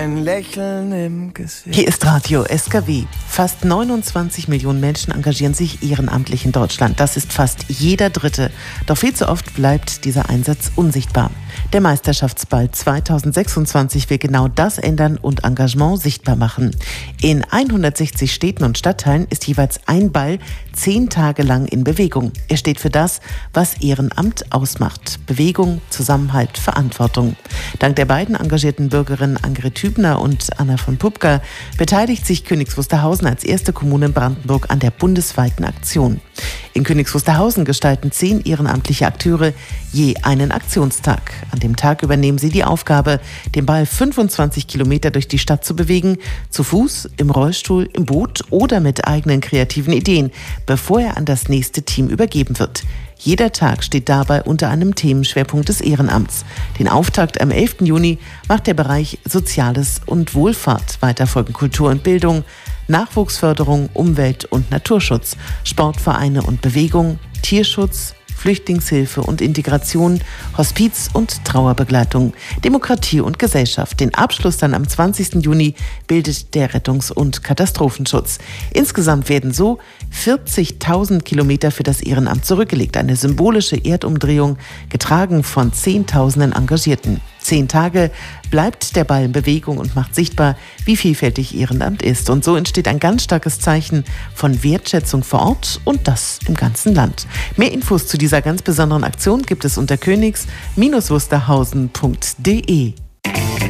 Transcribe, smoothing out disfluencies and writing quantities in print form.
ein Lächeln im Gesicht. Hier ist Radio SKW. Fast 29 Millionen Menschen engagieren sich ehrenamtlich in Deutschland. Das ist fast jeder Dritte. Doch viel zu oft bleibt dieser Einsatz unsichtbar. Der Meisterschaftsball 2026 will genau das ändern und Engagement sichtbar machen. In 160 Städten und Stadtteilen ist jeweils ein Ball 10 Tage lang in Bewegung. Er steht für das, was Ehrenamt ausmacht. Bewegung, Zusammenhalt, Verantwortung. Dank der beiden engagierten Bürgerinnen Angrid Hübner und Anna von Pupka beteiligt sich Königs Wusterhausen als erste Kommune in Brandenburg an der bundesweiten Aktion. In Königs Wusterhausen gestalten 10 ehrenamtliche Akteure je einen Aktionstag. An dem Tag übernehmen sie die Aufgabe, den Ball 25 Kilometer durch die Stadt zu bewegen, zu Fuß, im Rollstuhl, im Boot oder mit eigenen kreativen Ideen, bevor er an das nächste Team übergeben wird. Jeder Tag steht dabei unter einem Themenschwerpunkt des Ehrenamts. Den Auftakt am 11. Juni macht der Bereich Soziales und Wohlfahrt. Weiter folgen Kultur und Bildung, Nachwuchsförderung, Umwelt- und Naturschutz, Sportvereine und Bewegung, Tierschutz, Flüchtlingshilfe und Integration, Hospiz- und Trauerbegleitung, Demokratie und Gesellschaft. Den Abschluss dann am 20. Juni bildet der Rettungs- und Katastrophenschutz. Insgesamt werden so 40.000 Kilometer für das Ehrenamt zurückgelegt. Eine symbolische Erdumdrehung, getragen von Zehntausenden Engagierten. 10 Tage bleibt der Ball in Bewegung und macht sichtbar, wie vielfältig Ehrenamt ist. Und so entsteht ein ganz starkes Zeichen von Wertschätzung vor Ort und das im ganzen Land. Mehr Infos zu dieser ganz besonderen Aktion gibt es unter königs-wusterhausen.de.